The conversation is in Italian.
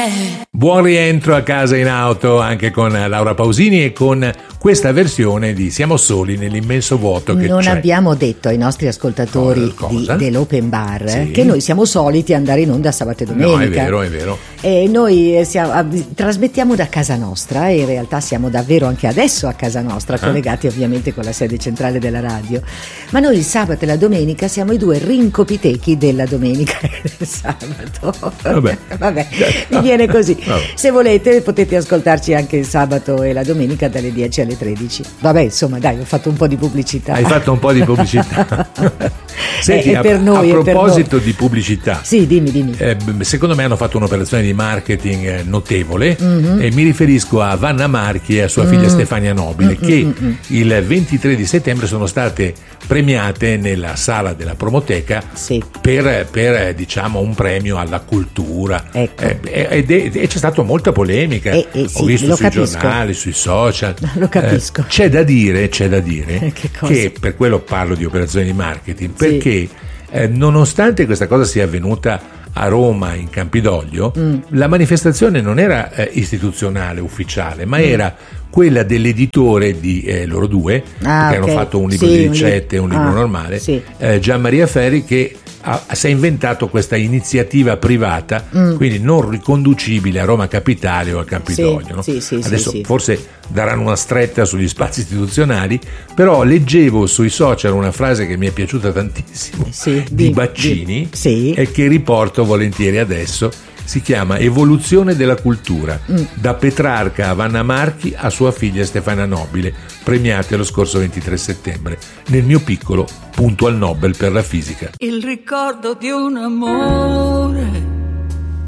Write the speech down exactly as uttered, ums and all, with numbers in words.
Buon rientro a casa in auto anche con Laura Pausini e con questa versione di Siamo soli nell'immenso vuoto che non c'è. Abbiamo detto ai nostri ascoltatori di, dell'Open Bar sì. che noi siamo soliti andare in onda sabato e domenica. No, è vero, è vero. E noi siamo, trasmettiamo da casa nostra e in realtà siamo davvero anche adesso a casa nostra, uh-huh. collegati ovviamente con la sede centrale della radio. Ma noi il sabato e la domenica siamo i due rincopitechi della domenica e del sabato. Vabbè, Vabbè mi viene così. Vabbè. Se volete potete ascoltarci anche il sabato e la domenica dalle dieci alle tredici. Vabbè, insomma, dai, ho fatto un po' di pubblicità. Hai fatto un po' di pubblicità. Senti, è, è per a, noi, a proposito noi. di pubblicità, sì, dimmi, dimmi. Eh, secondo me hanno fatto un'operazione di marketing notevole, mm-hmm. e mi riferisco a Vanna Marchi e a sua mm. figlia Stefania Nobile, mm-hmm. che mm-hmm. il ventitré di settembre sono state premiate nella sala della Promoteca sì. per, per diciamo un premio alla cultura. Ecco. Eh, e, e, e c'è stata molta polemica. Eh, eh, sì, ho visto lo sui capisco. giornali, sui social. Lo capisco. Eh, c'è da dire, c'è da dire che, che per quello parlo di operazioni di marketing, perché sì. eh, nonostante questa cosa sia avvenuta a Roma in Campidoglio, mm. la manifestazione non era eh, istituzionale, ufficiale, ma mm. era quella dell'editore di eh, loro due, ah, che okay. hanno fatto un libro sì, di ricette e un libro ah, normale, sì. eh, Gian Maria Ferri, che ha, si è inventato questa iniziativa privata, mm. quindi non riconducibile a Roma Capitale o a Campidoglio. Sì, no? sì, sì, Adesso sì, forse daranno una stretta sugli spazi istituzionali, però leggevo sui social una frase che mi è piaciuta tantissimo sì, di, di Baccini di, sì. e che riporto volentieri adesso. Si chiama Evoluzione della cultura, mm. da Petrarca a Vanna Marchi a sua figlia Stefania Nobile, premiate lo scorso ventitré settembre. Nel mio piccolo, punto al Nobel per la fisica. Il ricordo di un amore